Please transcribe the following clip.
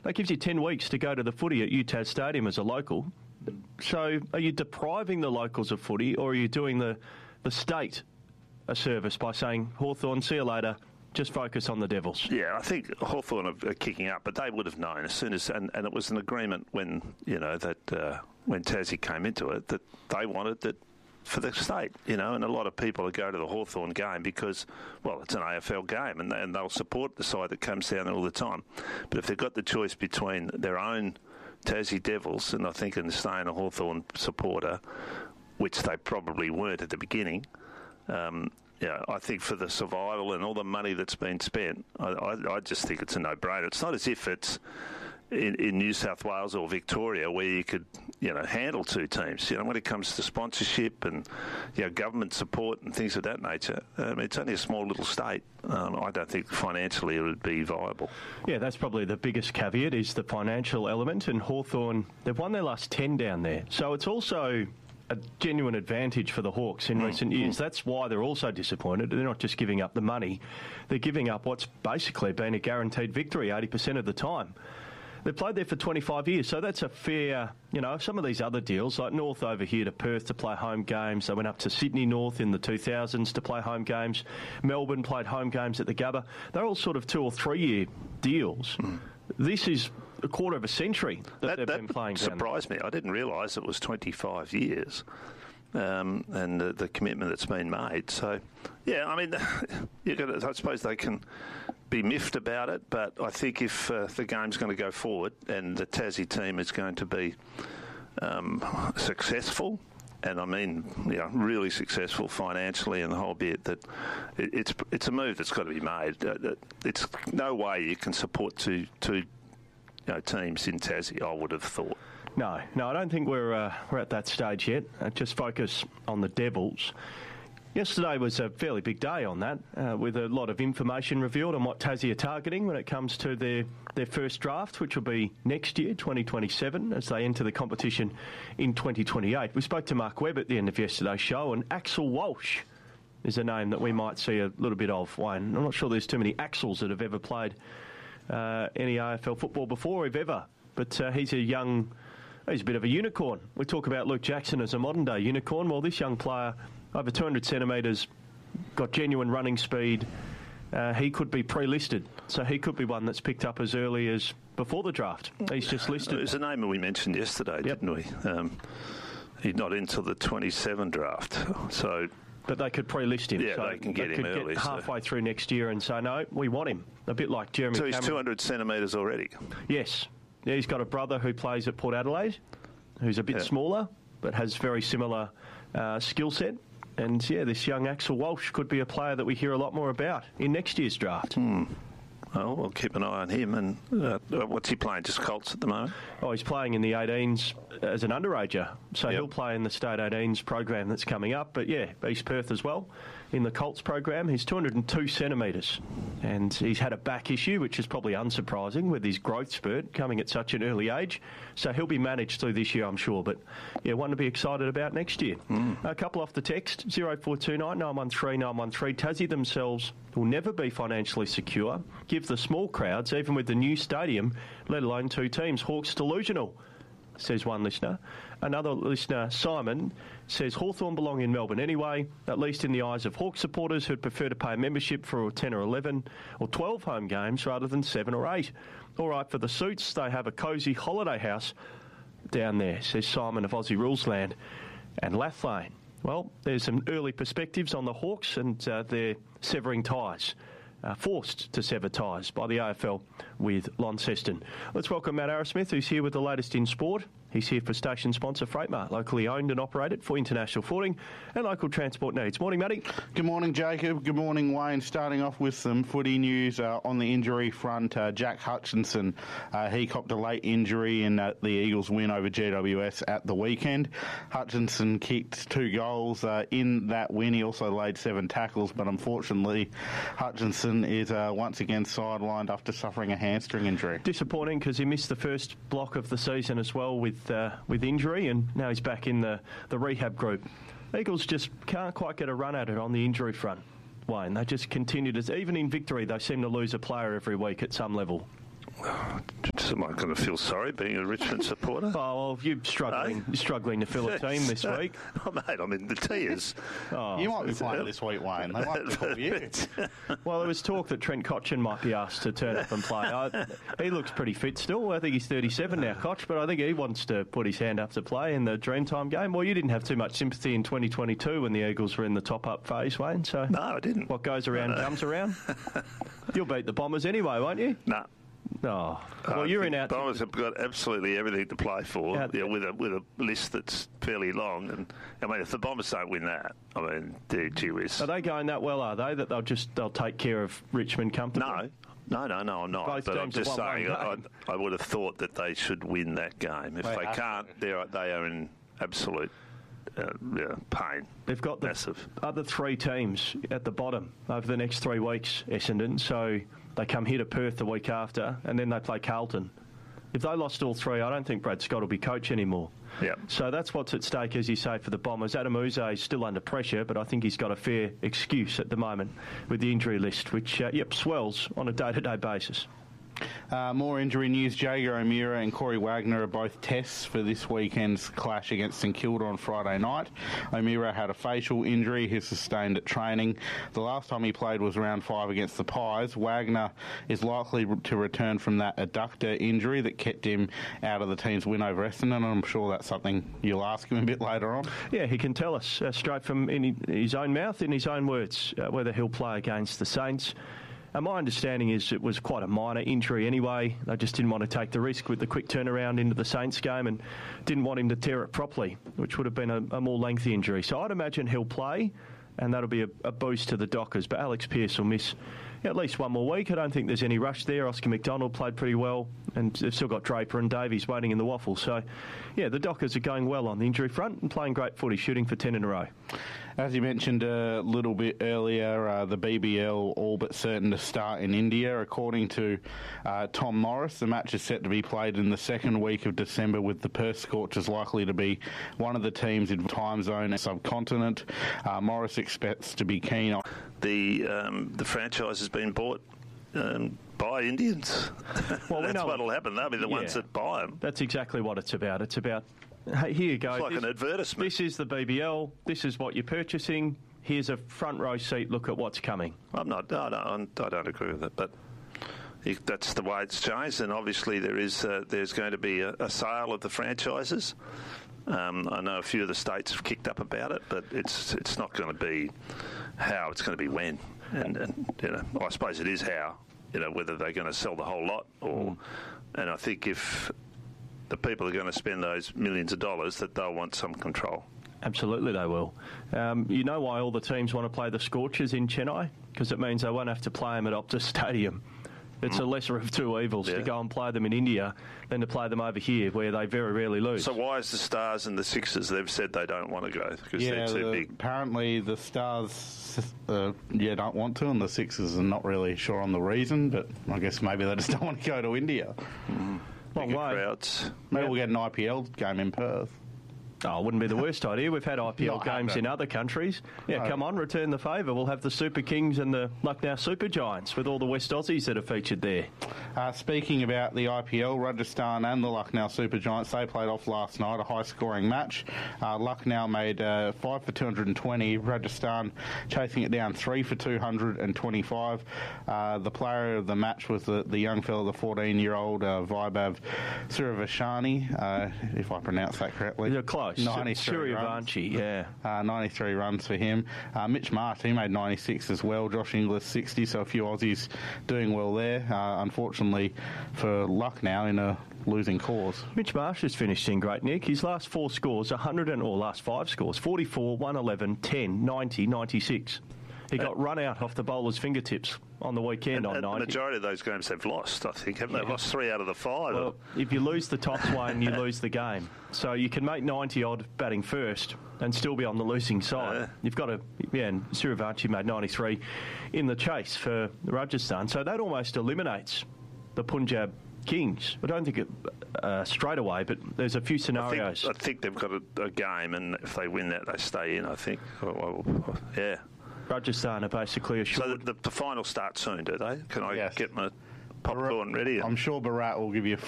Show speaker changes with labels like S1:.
S1: That gives you 10 weeks to go to the footy at UTAS Stadium as a local. So are you depriving the locals of footy, or are you doing the state a service by saying, Hawthorn, see you later, just focus on the Devils?
S2: Yeah, I think Hawthorn are kicking up, but they would have known as soon as, and it was an agreement when, when Tassie came into it, that they wanted it for the state, and a lot of people go to the Hawthorn game because, well, it's an AFL game and they'll support the side that comes down there all the time. But if they've got the choice between their own Tassie Devils and I think and staying a Hawthorn supporter, which they probably weren't at the beginning, I think for the survival and all the money that's been spent, I just think it's a no-brainer. It's not as if it's in New South Wales or Victoria where you could, handle two teams. When it comes to sponsorship and, government support and things of that nature, it's only a small little state. I don't think financially it would be viable.
S1: Yeah, that's probably the biggest caveat is the financial element. And Hawthorn, they've won their last 10 down there. So it's also a genuine advantage for the Hawks in recent years. That's why they're also disappointed. They're not just giving up the money. They're giving up what's basically been a guaranteed victory 80% of the time. They've played there for 25 years, so that's a fair, some of these other deals, like North over here to Perth to play home games. They went up to Sydney North in the 2000s to play home games. Melbourne played home games at the Gabba. They're all sort of 2 or 3 year deals. This is a quarter of a century that they've been playing down there.
S2: That surprised me. I didn't realise it was 25 years. And the commitment that's been made. So, yeah, I mean, I suppose they can be miffed about it, but I think if the game's going to go forward and the Tassie team is going to be successful, and I mean, really successful financially and the whole bit, that it's a move that's got to be made. It's no way you can support two teams in Tassie, I would have thought.
S1: No, I don't think we're at that stage yet. Just focus on the Devils. Yesterday was a fairly big day on that, with a lot of information revealed on what Tassie are targeting when it comes to their first draft, which will be next year, 2027, as they enter the competition in 2028. We spoke to Mark Webb at the end of yesterday's show, and Axel Walsh is a name that we might see a little bit of, Wayne. I'm not sure there's too many Axels that have ever played any AFL football before, if ever, but he's a bit of a unicorn. We talk about Luke Jackson as a modern-day unicorn. Well, this young player, over 200 centimetres, got genuine running speed. He could be pre-listed, so he could be one that's picked up as early as before the draft. He's just listed.
S2: It was a name that we mentioned yesterday, didn't we? He's not into the 27 draft, so...
S1: But they could pre-list him.
S2: Yeah,
S1: so
S2: they can get him early.
S1: Get halfway through next year and say, no, we want him. A bit like Jeremy
S2: Cameron. So he's
S1: Cameron.
S2: 200 centimetres already?
S1: Yes. Yeah, he's got a brother who plays at Port Adelaide, who's a bit smaller, but has very similar skill set. And, this young Axel Walsh could be a player that we hear a lot more about in next year's draft.
S2: Well, we'll keep an eye on him. And what's he playing, just Colts at the moment?
S1: Oh, he's playing in the 18s as an underager. So he'll play in the State 18s program that's coming up. But, East Perth as well in the Colts program. He's 202 centimetres. And he's had a back issue, which is probably unsurprising with his growth spurt coming at such an early age. So he'll be managed through this year, I'm sure. But, one to be excited about next year. A couple off the text, 0429 913 913. Tassie themselves will never be financially secure. Give the small crowds, even with the new stadium, let alone two teams. Hawks delusional, says one listener. Another listener, Simon, says Hawthorn belong in Melbourne anyway, at least in the eyes of Hawks supporters who'd prefer to pay a membership for 10 or 11 or 12 home games rather than 7 or 8. All right, for the Suits, they have a cosy holiday house down there, says Simon of Aussie Rules Land and Lathlane. Well, there's some early perspectives on the Hawks and their severing ties. Forced to sever ties by the AFL with Launceston. Let's welcome Matt Arrowsmith, who's here with the latest in sport. He's here for station sponsor Freightmart, locally owned and operated for international footing and local transport needs. Morning, Matty.
S3: Good morning, Jacob. Good morning, Wayne. Starting off with some footy news on the injury front. Jack Hutchinson, he copped a late injury in the Eagles' win over GWS at the weekend. Hutchinson kicked 2 goals in that win. He also laid 7 tackles, but unfortunately, Hutchinson is once again sidelined after suffering a hamstring injury.
S1: Disappointing because he missed the first block of the season as well with injury, and now he's back in the rehab group. Eagles just can't quite get a run at it on the injury front, Wayne. They just continue to, even in victory, they seem to lose a player every week at some level.
S2: Am I going to feel sorry being a Richmond supporter?
S1: Oh, well, you're struggling to fill a team this week.
S2: Oh, mate, I'm in the tears.
S3: You might be playing this week, Wayne. They might be call you.
S1: Well, there was talk that Trent Cotchin might be asked to turn up and play. He looks pretty fit still. I think he's 37 now, Cotch, but I think he wants to put his hand up to play in the Dreamtime game. Well, you didn't have too much sympathy in 2022 when the Eagles were in the top-up phase, Wayne. So
S2: no, I didn't.
S1: What goes around comes around. You'll beat the Bombers anyway, won't you?
S2: No.
S1: Oh, well, you're in out.
S2: Bombers have got absolutely everything to play for, with a list that's fairly long. And I mean, if the Bombers don't win that, I mean, gee whiz.
S1: Are they going that well? Are they that they'll take care of Richmond comfortably?
S2: No, I'm not.
S1: Both
S2: but I'm just saying, I would have thought that they should win that game. If they can't, they are in absolute pain.
S1: They've got the
S2: massive
S1: other three teams at the bottom over the next 3 weeks, Essendon. So they come here to Perth the week after, and then they play Carlton. If they lost all three, I don't think Brad Scott will be coach anymore.
S2: Yeah.
S1: So that's what's at stake, as you say, for the Bombers. Adam Uze is still under pressure, but I think he's got a fair excuse at the moment with the injury list, which, swells on a day-to-day basis.
S3: More injury news. Jaeger O'Meara and Corey Wagner are both tests for this weekend's clash against St Kilda on Friday night. O'Meara had a facial injury he sustained at training. The last time he played was round 5 against the Pies. Wagner is likely to return from that adductor injury that kept him out of the team's win over Essendon, and I'm sure that's something you'll ask him a bit later on.
S1: Yeah, he can tell us straight from in his own mouth, in his own words, whether he'll play against the Saints. And my understanding is it was quite a minor injury anyway. They just didn't want to take the risk with the quick turnaround into the Saints game and didn't want him to tear it properly, which would have been a more lengthy injury. So I'd imagine he'll play, and that'll be a boost to the Dockers. But Alex Pearce will miss at least one more week. I don't think there's any rush there. Oscar McDonald played pretty well, and they've still got Draper and Davies waiting in the waffle. So, yeah, the Dockers are going well on the injury front and playing great footy, shooting for 10 in a row.
S3: As you mentioned a little bit earlier, the BBL all but certain to start in India. According to Tom Morris, the match is set to be played in the second week of December, with the Perth Scorchers likely to be one of the teams in time zone and subcontinent. Morris expects to be keen on
S2: the franchise has been bought by Indians.
S1: Well,
S2: that's what'll happen. They'll be the ones that buy them.
S1: That's exactly what it's about. It's about, hey, here you go.
S2: It's like an advertisement.
S1: This is the BBL. This is what you're purchasing. Here's a front row seat. Look at what's coming.
S2: I don't agree with it, but that's the way it's changed. And obviously there's going to be a sale of the franchises. I know a few of the states have kicked up about it, but it's not going to be how. It's going to be when. And I suppose it is how. Whether they're going to sell the whole lot or. And I think if the people are going to spend those millions of dollars, that they'll want some control.
S1: Absolutely they will. You know why all the teams want to play the Scorchers in Chennai? Because it means they won't have to play them at Optus Stadium. It's a lesser of two evils to go and play them in India than to play them over here, where they very rarely lose.
S2: So why is the Stars and the Sixers, they've said they don't want to go because they're too big?
S3: Apparently the Stars don't want to, and the Sixers are not really sure on the reason, but I guess maybe they just don't want to go to India.
S1: Long way.
S2: Crowds.
S3: Maybe we'll get an IPL game in Perth.
S1: Oh, it wouldn't be the worst idea. We've had IPL games in other countries. Yeah, come on, return the favour. We'll have the Super Kings and the Lucknow Super Giants with all the West Aussies that are featured there.
S3: Speaking about the IPL, Rajasthan and the Lucknow Super Giants, they played off last night, a high-scoring match. Lucknow made 5 for 220. Rajasthan chasing it down 3 for 225. The player of the match was the young fellow, the 14-year-old Vaibhav Suryavanshi, if I pronounce that correctly.
S1: You're close.
S3: 93 runs. 93 runs for him. Mitch Marsh, he made 96 as well. Josh Inglis, 60, so a few Aussies doing well there. Unfortunately for Lucknow, in a losing cause.
S1: Mitch Marsh has finished in great nick. His last 4 scores, last 5 scores, 44, 111, 10, 90, 96. He got run out off the bowler's fingertips on the weekend on 90.
S2: The majority of those games they've lost, I think, haven't they? Lost 3 out of the 5.
S1: Well, if you lose the tops, Wayne, you lose the game. So you can make 90-odd batting first and still be on the losing side. You've got to... Yeah, and Suryavanshi made 93 in the chase for Rajasthan. So that almost eliminates the Punjab Kings. I don't think it straight away, but there's a few scenarios.
S2: I think they've got a game, and if they win that, they stay in, I think. Yeah.
S1: Rajasthan are basically assured.
S2: So the final starts soon, do they? Can I get my popcorn ready?
S3: I'm sure Bharat will give you